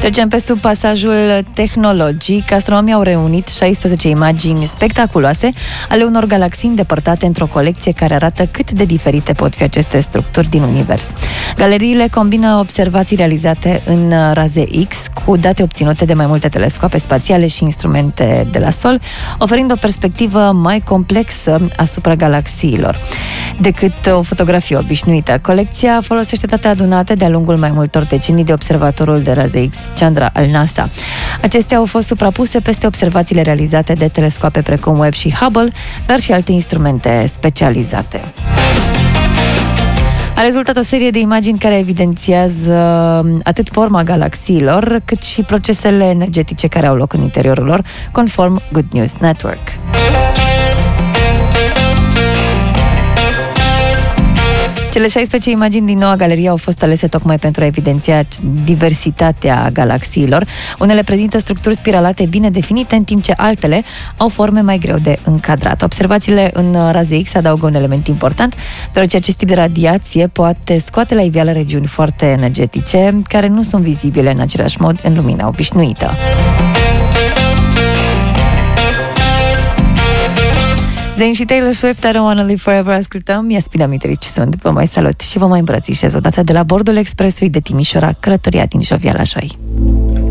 Trecem pe sub pasajul tehnologic. Astronomii au reunit 16 imagini spectaculoase ale unor galaxii îndepărtate într-o colecție care arată cât de diferite pot fi aceste structuri din univers. Galeriile combină observații realizate în raze X cu date obținute de mai multe telescoape spațiale și instrumente de la Sol, oferind o perspectivă mai complexă asupra galaxiilor decât o fotografie obișnuită. Colecția folosește date adunate de-a lungul mai multor decenii de observatorul de raze X Chandra al NASA. Acestea au fost suprapuse peste observațiile realizate de telescoape precum Webb și Hubble, dar și alte instrumente specializate. A rezultat o serie de imagini care evidențiază atât forma galaxiilor, cât și procesele energetice care au loc în interiorul lor, conform Good News Network. Cele 16 imagini din noua galerie au fost alese tocmai pentru a evidenția diversitatea galaxiilor. Unele prezintă structuri spiralate bine definite, în timp ce altele au forme mai greu de încadrat. Observațiile în raze X adaugă un element important, deoarece acest tip de radiație poate scoate la iveală regiuni foarte energetice, care nu sunt vizibile în același mod în lumina obișnuită. Zayn și Taylor Swift, I Don't Wanna Live Forever, ascultăm. Iaspina Mitrici sunt, vă mai salut și vă mai îmbrățișez odată de la bordul expresului de Timișoara, călătoria din Jovia la Joi.